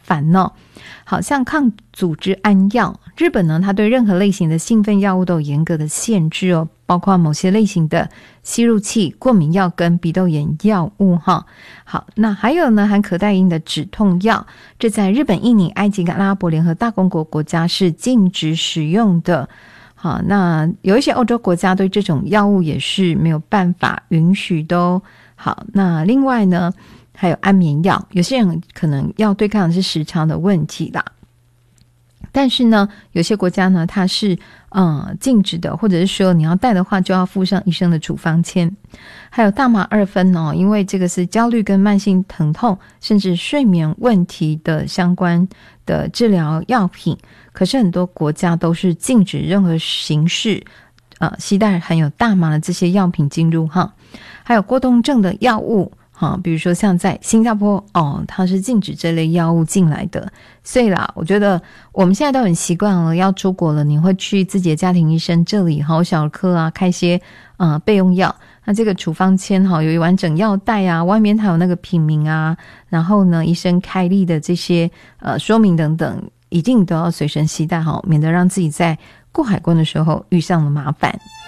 烦哦。好像抗组织胺药，日本呢，它对任何类型的兴奋药物都有严格的限制哦，包括某些类型的吸入器、过敏药跟鼻窦炎药物哈。好，那还有呢，含可待因的止痛药，这在日本、印尼、埃及跟阿拉伯联合大公国国家是禁止使用的。好，那有一些欧洲国家对这种药物也是没有办法允许的哦。好，那另外呢，还有安眠药，有些人可能要对抗的是时长的问题啦。但是呢，有些国家呢，它是禁止的，或者是说你要带的话，就要附上医生的处方签。还有大麻二酚哦，因为这个是焦虑跟慢性疼痛，甚至睡眠问题的相关的治疗药品。可是很多国家都是禁止任何形式携带含有大麻的这些药品进入哈。还有过动症的药物。比如说像在新加坡它是禁止这类药物进来的。所以啦，我觉得我们现在都很习惯了，要出国了你会去自己的家庭医生这里小儿科啊开些备用药，那这个处方签有一完整药袋啊，外面还有那个品名啊，然后呢医生开立的这些说明等等，一定都要随身携带免得让自己在过海关的时候遇上了麻烦。